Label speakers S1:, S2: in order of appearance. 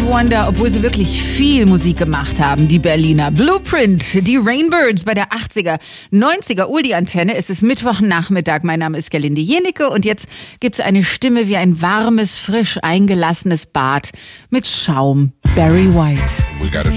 S1: Wonder, obwohl sie wirklich viel Musik gemacht haben, die Berliner. Blueprint, die Rainbirds bei der 80er, 90er Oldie-Antenne. Es ist Mittwochnachmittag. Mein Name ist Gerlinde Jenicke und jetzt gibt's eine Stimme wie ein warmes, frisch eingelassenes Bad mit Schaum. Barry White.
S2: We got a